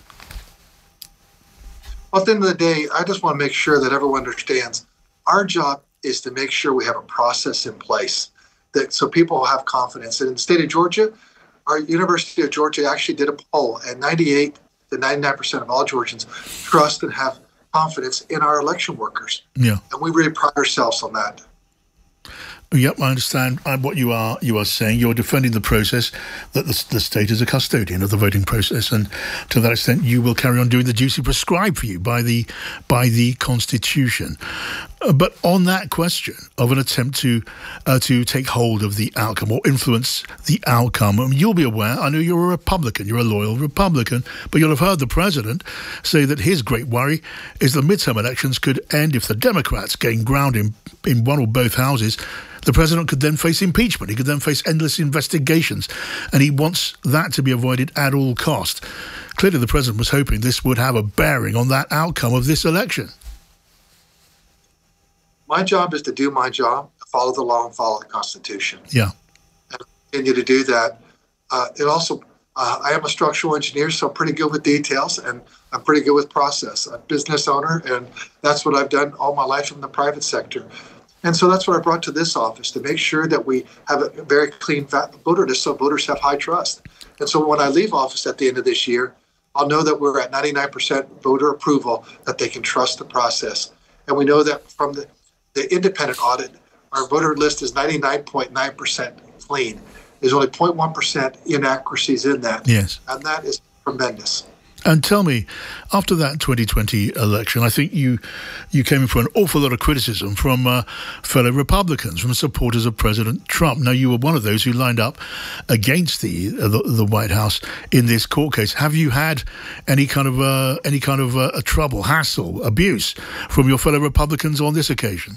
Well, at the end of the day, I just want to make sure that everyone understands our job is to make sure we have a process in place that so people have confidence. And in the state of Georgia, our University of Georgia actually did a poll, and ninety-eight to ninety-nine percent of all Georgians trust and have confidence in our election workers. Yeah. And we really pride ourselves on that. Yep, I understand what you are you are saying. You're defending the process, that the, the state is a custodian of the voting process, and to that extent, you will carry on doing the duty prescribed for you by the by the Constitution. Uh, but on that question of an attempt to uh, to take hold of the outcome or influence the outcome, I mean, you'll be aware. I know you're a Republican, you're a loyal Republican, but you'll have heard the president say that his great worry is the midterm elections could end if the Democrats gain ground in in one or both houses. The president could then face impeachment. He could then face endless investigations. And he wants that to be avoided at all cost. Clearly, the president was hoping this would have a bearing on that outcome of this election. My job is to do my job, follow the law and follow the Constitution. Yeah. And continue to do that. Uh, it also, uh, I am a structural engineer, so I'm pretty good with details, and I'm pretty good with process. I'm a business owner, and that's what I've done all my life in the private sector. And so that's what I brought to this office, to make sure that we have a very clean voter list so voters have high trust. And so when I leave office at the end of this year, I'll know that we're at ninety-nine percent voter approval, that they can trust the process. And we know that from the, the independent audit, our voter list is ninety-nine point nine percent clean. There's only zero point one percent inaccuracies in that. Yes. And that is tremendous. And tell me, after that twenty twenty election, I think you you came in for an awful lot of criticism from uh, fellow Republicans, from supporters of President Trump. Now, you were one of those who lined up against the uh, the, the White House in this court case. Have you had any kind of uh, any kind of uh, trouble, hassle, abuse from your fellow Republicans on this occasion?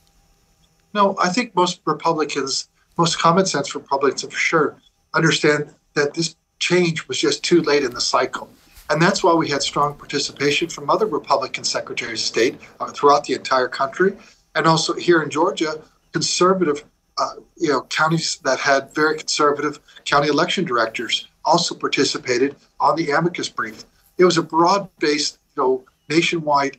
No, I think most Republicans, most common sense Republicans for sure, understand that this change was just too late in the cycle. And that's why we had strong participation from other Republican secretaries of state uh, throughout the entire country. And also here in Georgia, conservative, uh, you know, counties that had very conservative county election directors also participated on the amicus brief. It was a broad-based, you know, nationwide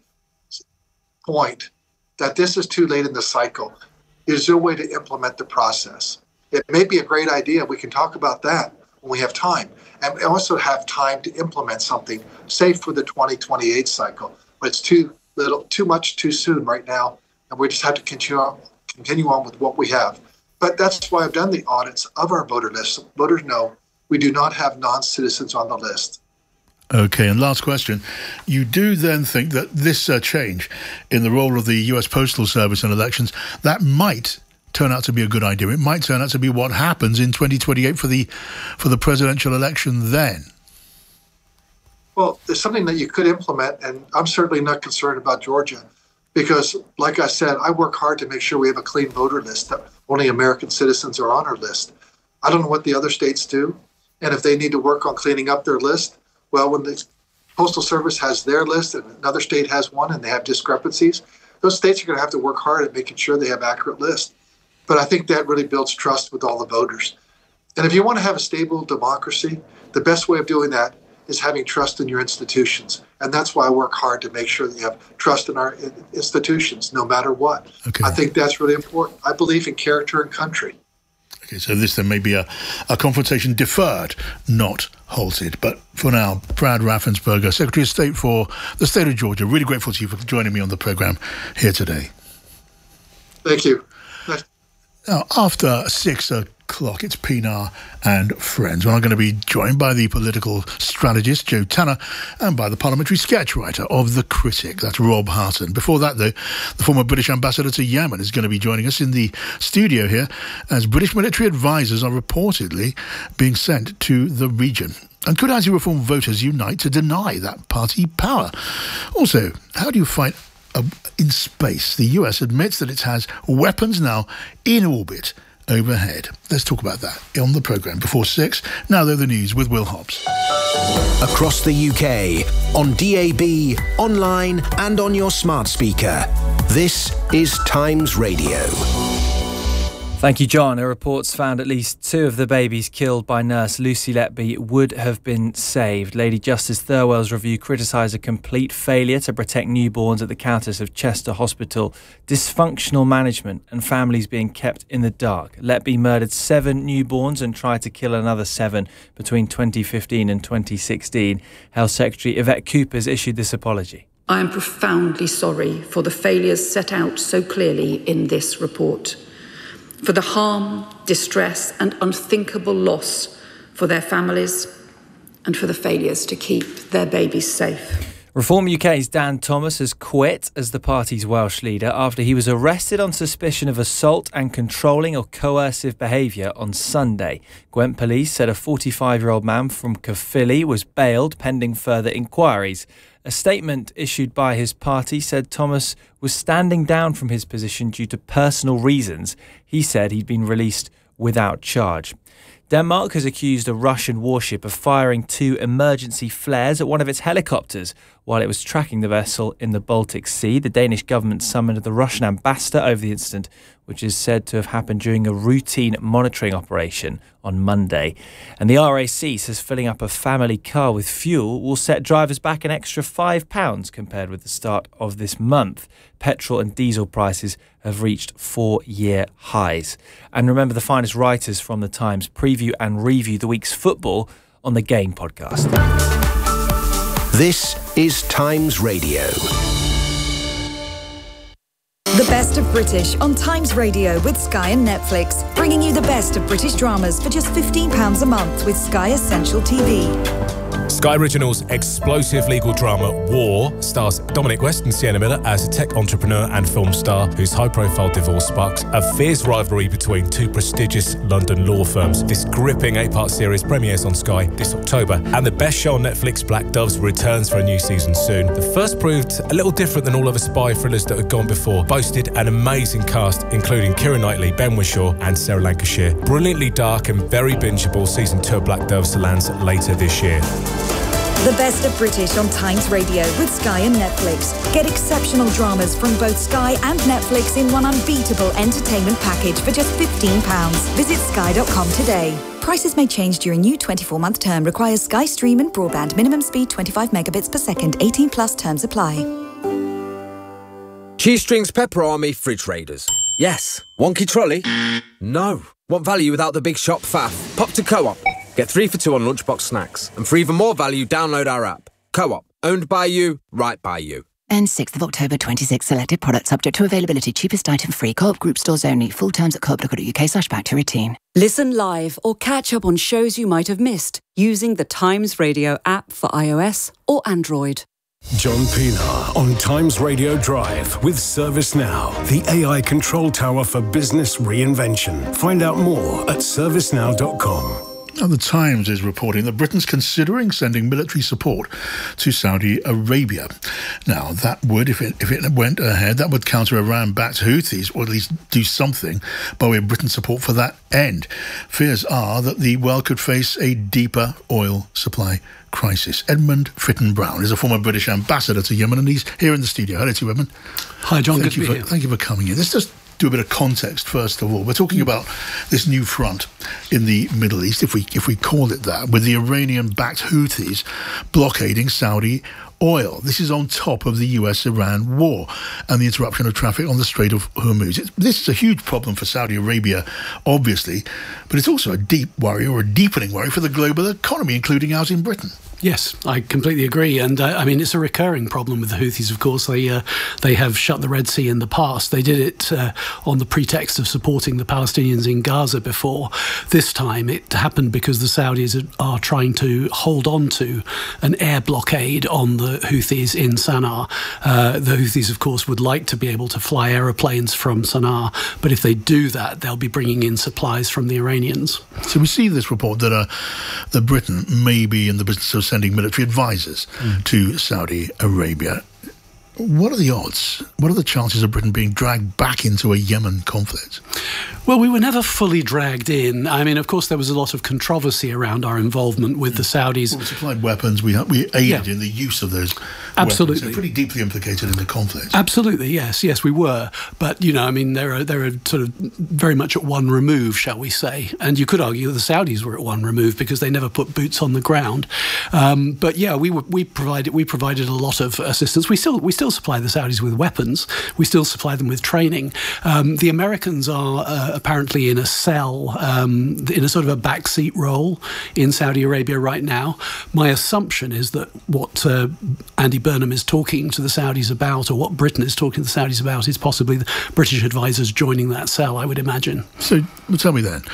point that this is too late in the cycle. There's no way to implement the process. It may be a great idea. We can talk about that when we have time. And we also have time to implement something safe for the twenty twenty-eight cycle. But it's too little, too much too soon right now. And we just have to continue on, continue on with what we have. But that's why I've done the audits of our voter list. So voters know we do not have non-citizens on the list. Okay, and last question. You do then think that this uh, change in the role of the U S Postal Service in elections, that might turn out to be a good idea. It might turn out to be what happens in twenty twenty-eight for the for the presidential election then. Well, it's something that you could implement, and I'm certainly not concerned about Georgia because, like I said, I work hard to make sure we have a clean voter list, that only American citizens are on our list. I don't know what the other states do, and if they need to work on cleaning up their list, well, when the Postal Service has their list and another state has one and they have discrepancies, those states are going to have to work hard at making sure they have accurate lists. But I think that really builds trust with all the voters. And if you want to have a stable democracy, the best way of doing that is having trust in your institutions. And that's why I work hard to make sure that you have trust in our institutions, no matter what. Okay. I think that's really important. I believe in character and country. Okay, so this then may be a, a confrontation deferred, not halted. But for now, Brad Raffensperger, Secretary of State for the state of Georgia, really grateful to you for joining me on the programme here today. Thank you. Now, after six o'clock, it's Pinar and Friends. We're going to be joined by the political strategist, Joe Tanner, and by the parliamentary sketch writer of The Critic, that's Rob Harton. Before that, though, the former British ambassador to Yemen is going to be joining us in the studio here as British military advisors are reportedly being sent to the region. And could anti-reform voters unite to deny that party power? Also, how do you fight in space? The U S admits that it has weapons now in orbit overhead. Let's talk about that on the programme before six. Now, though, the news with Will Hobbs. Across the U K, on D A B, online and on your smart speaker. This is Times Radio. Thank you, John. Our reports found at least two of the babies killed by nurse Lucy Letby would have been saved. Lady Justice Thirlwell's review criticised a complete failure to protect newborns at the Countess of Chester Hospital, dysfunctional management and families being kept in the dark. Letby murdered seven newborns and tried to kill another seven between twenty fifteen and twenty sixteen. Health Secretary Yvette Cooper has issued this apology. I am profoundly sorry for the failures set out so clearly in this report, for the harm, distress and unthinkable loss for their families, and for the failures to keep their babies safe. Reform U K's Dan Thomas has quit as the party's Welsh leader after he was arrested on suspicion of assault and controlling or coercive behaviour on Sunday. Gwent police said a forty-five-year-old man from Caerphilly was bailed pending further inquiries. A statement issued by his party said Thomas was standing down from his position due to personal reasons. He said he'd been released without charge. Denmark has accused a Russian warship of firing two emergency flares at one of its helicopters while it was tracking the vessel in the Baltic Sea. The Danish government summoned the Russian ambassador over the incident, which is said to have happened during a routine monitoring operation on Monday. And the R A C says filling up a family car with fuel will set drivers back an extra five pounds compared with the start of this month. Petrol and diesel prices have reached four-year highs. And remember, the finest writers from the Times preview and review the week's football on the Game podcast. This is Times Radio. The Best of British on Times Radio with Sky and Netflix, bringing you the best of British dramas for just fifteen pounds a month with Sky Essential T V. Sky Original's explosive legal drama War stars Dominic West and Sienna Miller as a tech entrepreneur and film star whose high-profile divorce sparks a fierce rivalry between two prestigious London law firms. This gripping eight-part series premieres on Sky this October, and the best show on Netflix, Black Doves, returns for a new season soon. The first proved a little different than all other spy thrillers that had gone before, boasted an amazing cast including Keira Knightley, Ben Whishaw and Sarah Lancashire. Brilliantly dark and very bingeable, season two of Black Doves lands later this year. The Best of British on Times Radio with Sky and Netflix. Get exceptional dramas from both Sky and Netflix in one unbeatable entertainment package for just fifteen pounds. Visit sky dot com today. Prices may change during new twenty-four month term. Requires Sky Stream and broadband. Minimum speed twenty-five megabits per second. eighteen plus terms apply. Cheese Strings Pepper Army Fridge Raiders. Yes. Wonky trolley? No. Want value without the big shop faff? Pop to Co-op. Get three for two on lunchbox snacks. And for even more value, download our app. Co-op. Owned by you, right by you. And sixth of October twenty-six, selected products subject to availability. Cheapest item free. Co-op group stores only. Full terms at co op dot co dot uk slash back to routine. Listen live or catch up on shows you might have missed using the Times Radio app for iOS or Android. John Pinar on Times Radio Drive with ServiceNow, the A I control tower for business reinvention. Find out more at service now dot com. Now, the Times is reporting that Britain's considering sending military support to Saudi Arabia. Now, that would, if it if it went ahead, that would counter Iran-backed Houthis, or at least do something by way of Britain's support for that end. Fears are that the world could face a deeper oil supply crisis. Edmund Fitton-Brown is a former British ambassador to Yemen, and he's here in the studio. Hello to you, Edmund. Hi, John. Thank Good you to be for, here. Thank you for coming in. Let's just do a bit of context first of all. We're talking about this new front in the Middle East, if we if we call it that, with the Iranian-backed Houthis blockading Saudi oil. This is on top of the U S-Iran war and the interruption of traffic on the Strait of Hormuz. It's, this is a huge problem for Saudi Arabia, obviously, but it's also a deep worry, or a deepening worry, for the global economy, including ours in Britain. Yes, I completely agree. And uh, I mean, it's a recurring problem with the Houthis, of course. They uh, they have shut the Red Sea in the past. They did it uh, on the pretext of supporting the Palestinians in Gaza before. This time it happened because the Saudis are trying to hold on to an air blockade on the Houthis in Sana'a. Uh, the Houthis, of course, would like to be able to fly aeroplanes from Sana'a, but if they do that, they'll be bringing in supplies from the Iranians. So we see this report that, uh, that Britain may be in the business of sending military advisors mm. to Saudi Arabia. What are the odds? What are the chances of Britain being dragged back into a Yemen conflict? Well, we were never fully dragged in. I mean, of course, there was a lot of controversy around our involvement with mm. the Saudis. Well, we supplied weapons. We we aided yeah. in the use of those Absolutely. weapons. They're pretty deeply implicated in the conflict. Absolutely, yes. Yes, we were. But, you know, I mean, they're, they're sort of very much at one remove, shall we say. And you could argue the Saudis were at one remove because they never put boots on the ground. Um, but, yeah, we were, we provided we provided a lot of assistance. We still we still supply the Saudis with weapons. We still supply them with training. Um, the Americans are uh, apparently in a cell, um, in a sort of a backseat role in Saudi Arabia right now. My assumption is that what uh, Andy Burnham is talking to the Saudis about, or what Britain is talking to the Saudis about, is possibly the British advisors joining that cell, I would imagine. So tell me then,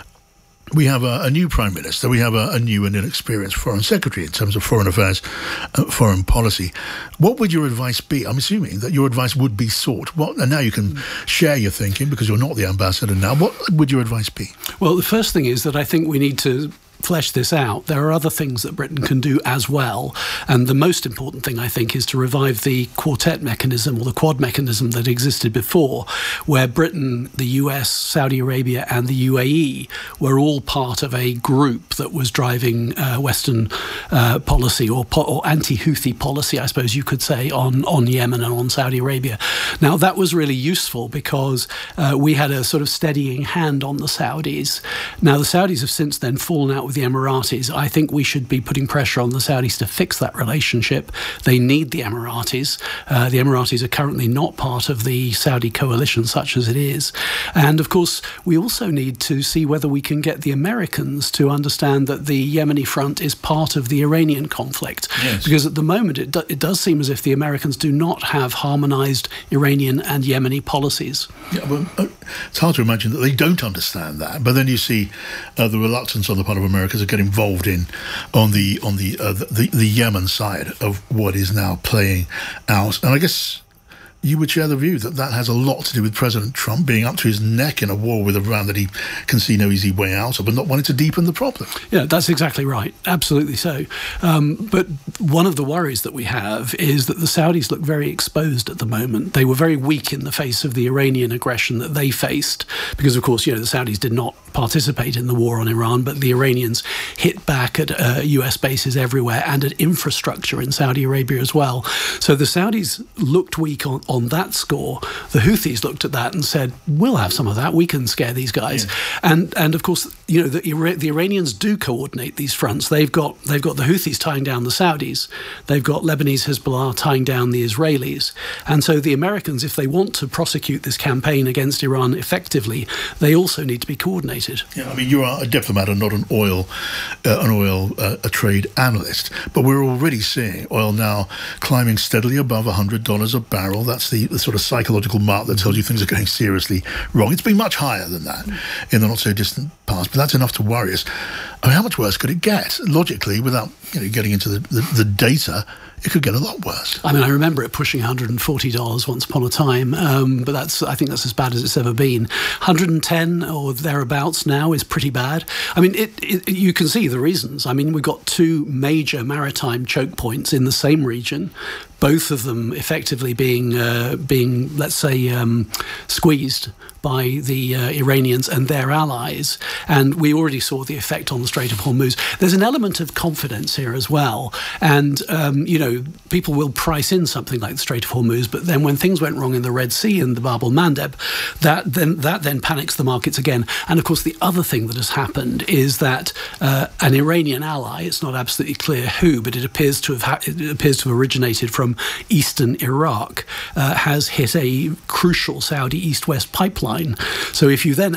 we have a, a new Prime Minister, we have a, a new and inexperienced Foreign Secretary in terms of foreign affairs, uh, foreign policy. What would your advice be? I'm assuming that your advice would be sought. What, and now you can share your thinking because you're not the ambassador now. What would your advice be? Well, the first thing is that I think we need to flesh this out. There are other things that Britain can do as well, and the most important thing, I think, is to revive the quartet mechanism, or the quad mechanism that existed before, where Britain, the U S, Saudi Arabia and the U A E were all part of a group that was driving uh, Western uh, policy, or, po- or anti-Houthi policy, I suppose you could say, on, on Yemen and on Saudi Arabia. Now, that was really useful because uh, we had a sort of steadying hand on the Saudis. Now, the Saudis have since then fallen out with the Emiratis. I think we should be putting pressure on the Saudis to fix that relationship. They need the Emiratis. Uh, the Emiratis are currently not part of the Saudi coalition, such as it is. And of course, we also need to see whether we can get the Americans to understand that the Yemeni front is part of the Iranian conflict. Yes. Because at the moment, it, do, it does seem as if the Americans do not have harmonized Iranian and Yemeni policies. Yeah, well, uh, it's hard to imagine that they don't understand that. But then you see uh, the reluctance on the part of America to get involved in on the on the, uh, the the Yemen side of what is now playing out. And I guess you would share the view that that has a lot to do with President Trump being up to his neck in a war with Iran that he can see no easy way out of, and not wanting to deepen the problem. Yeah, that's exactly right. Absolutely so. Um, but one of the worries that we have is that the Saudis look very exposed at the moment. They were very weak in the face of the Iranian aggression that they faced, because, of course, you know, the Saudis did not participate in the war on Iran, but the Iranians hit back at uh, U S bases everywhere and at infrastructure in Saudi Arabia as well. So the Saudis looked weak on, on that score. The Houthis looked at that and said, we'll have some of that. We can scare these guys. Yeah. And and of course, you know, the, the Iranians do coordinate these fronts. They've got they've got the Houthis tying down the Saudis. They've got Lebanese Hezbollah tying down the Israelis. And so the Americans, if they want to prosecute this campaign against Iran effectively, they also need to be coordinated. Yeah, I mean, you are a diplomat and not an oil, uh, an oil uh, a trade analyst. But we're already seeing oil now climbing steadily above one hundred dollars a barrel. That's the, the sort of psychological mark that tells you things are going seriously wrong. It's been much higher than that in the not so distant past, but that's enough to worry us. I mean, how much worse could it get? Logically, without you know getting into the, the, the data, it could get a lot worse. I mean, I remember it pushing one hundred forty dollars once upon a time, um, but that's I think that's as bad as it's ever been. one hundred ten or thereabouts now is pretty bad. I mean, it, it, you can see the reasons. I mean, we've got two major maritime choke points in the same region, both of them effectively being, uh, being let's say, um, squeezed by the uh, Iranians and their allies. And we already saw the effect on the Strait of Hormuz. There's an element of confidence here as well. And, um, you know, people will price in something like the Strait of Hormuz, but then when things went wrong in the Red Sea and the Bab el-Mandeb, that then, that then panics the markets again. And, of course, the other thing that has happened is that uh, an Iranian ally, it's not absolutely clear who, but it appears to have, ha- it appears to have originated from eastern Iraq, uh, has hit a crucial Saudi east-west pipeline. So if you then